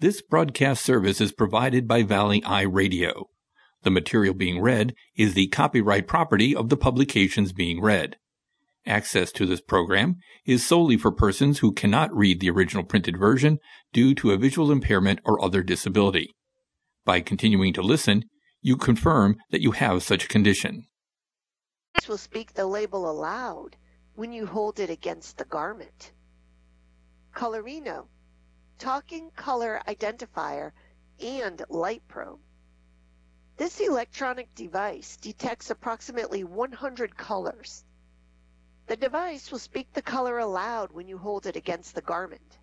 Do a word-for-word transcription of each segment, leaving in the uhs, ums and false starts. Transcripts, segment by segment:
This broadcast service is provided by Valley Eye Radio. The material being read is the copyright property of the publications being read. Access to this program is solely for persons who cannot read the original printed version due to a visual impairment or other disability. By continuing to listen, you confirm that you have such a condition. This will speak the label aloud when you hold it against the garment. Colorino, talking color identifier and light probe. This electronic device detects approximately one hundred colors. The device will speak the color aloud when you hold it against the garment.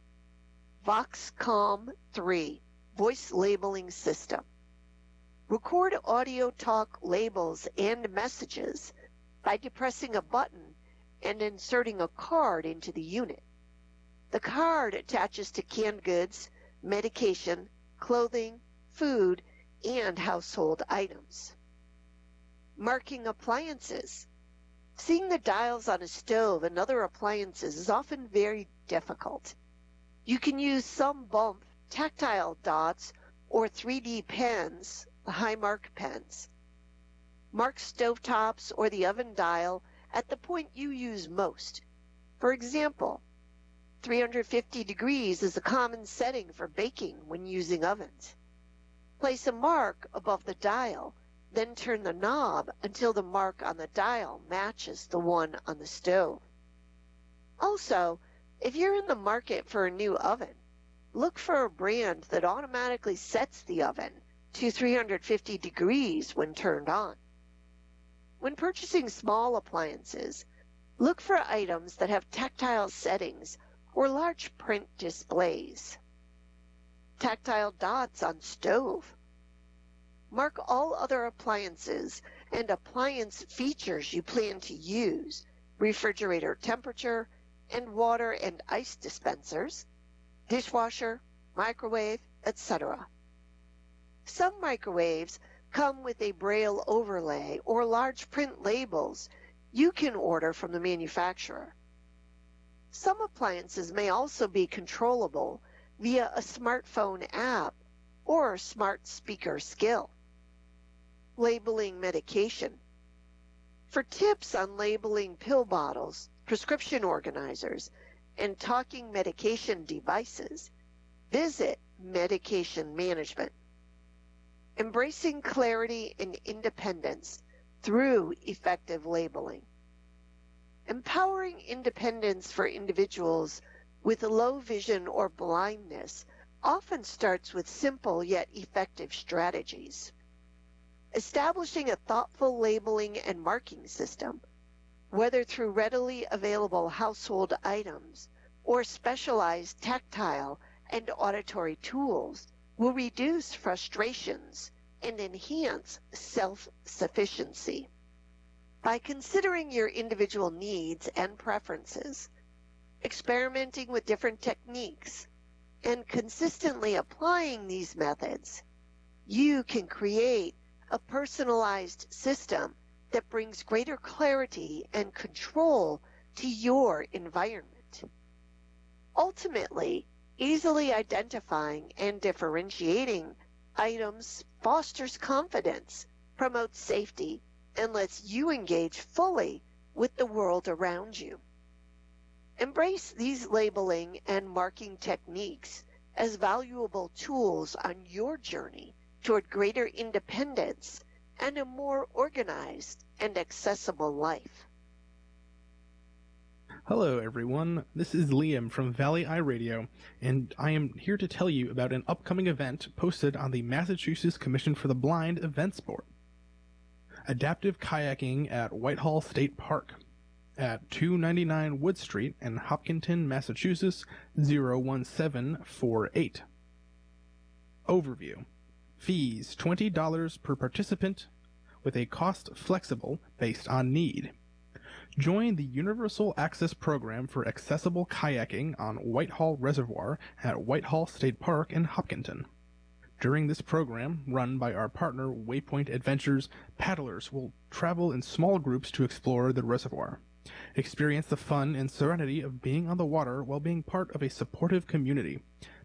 Voxcom three, voice labeling system. Record audio talk labels and messages by depressing a button and inserting a card into the unit. The card attaches to canned goods, medication, clothing, food, and household items. Marking appliances. Seeing the dials on a stove and other appliances is often very difficult. You can use some bump tactile dots or three D pens, high mark pens. Mark stovetops or the oven dial at the point you use most. For example, three hundred fifty degrees is a common setting for baking when using ovens. Place a mark above the dial, then turn the knob until the mark on the dial matches the one on the stove. Also, if you're in the market for a new oven, look for a brand that automatically sets the oven to three hundred fifty degrees when turned on. When purchasing small appliances, look for items that have tactile settings or large print displays. Tactile dots on stove. Mark all other appliances and appliance features you plan to use, refrigerator temperature, and water and ice dispensers, dishwasher, microwave, et cetera. Some microwaves come with a braille overlay or large print labels you can order from the manufacturer. Some appliances may also be controllable via a smartphone app or a smart speaker skill. Labeling medication. For tips on labeling pill bottles, prescription organizers, and talking medication devices, visit Medication Management. Embracing clarity and independence through effective labeling. Empowering independence for individuals with low vision or blindness often starts with simple yet effective strategies. Establishing a thoughtful labeling and marking system, whether through readily available household items or specialized tactile and auditory tools, will reduce frustrations and enhance self-sufficiency. By considering your individual needs and preferences, experimenting with different techniques, and consistently applying these methods, you can create a personalized system that brings greater clarity and control to your environment. Ultimately, easily identifying and differentiating items fosters confidence, promotes safety, and lets you engage fully with the world around you. Embrace these labeling and marking techniques as valuable tools on your journey toward greater independence and a more organized and accessible life. Hello everyone, this is Liam from Valley Eye Radio, and I am here to tell you about an upcoming event posted on the Massachusetts Commission for the Blind events board. Adaptive kayaking at Whitehall State Park at two ninety-nine Wood Street in Hopkinton, Massachusetts zero one seven four eight. Overview. Fees twenty dollars per participant, with a cost flexible based on need. Join the Universal Access Program for Accessible Kayaking on Whitehall Reservoir at Whitehall State Park in Hopkinton. During this program, run by our partner Waypoint Adventures, paddlers will travel in small groups to explore the reservoir. Experience the fun and serenity of being on the water while being part of a supportive community.